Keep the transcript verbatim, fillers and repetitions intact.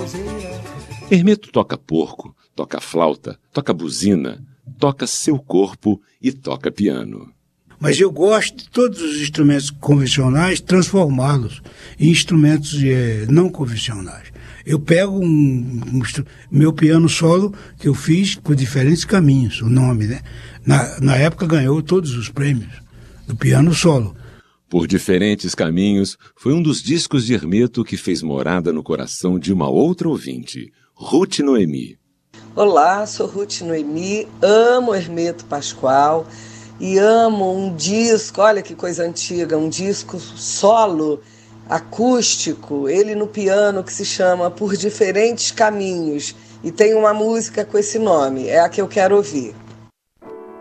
Hermeto toca porco, toca flauta, toca buzina, toca seu corpo e toca piano. Mas eu gosto de todos os instrumentos convencionais transformá-los em instrumentos eh, não convencionais. Eu pego um, um meu piano solo que eu fiz por diferentes caminhos, o nome, né? Na, na época ganhou todos os prêmios do piano solo. Por diferentes caminhos, foi um dos discos de Hermeto que fez morada no coração de uma outra ouvinte, Ruth Noemi. Olá, sou Ruth Noemi, amo Hermeto Pascoal e amo um disco, olha que coisa antiga, um disco solo, acústico, ele no piano, que se chama Por Diferentes Caminhos, e tem uma música com esse nome, é a que eu quero ouvir.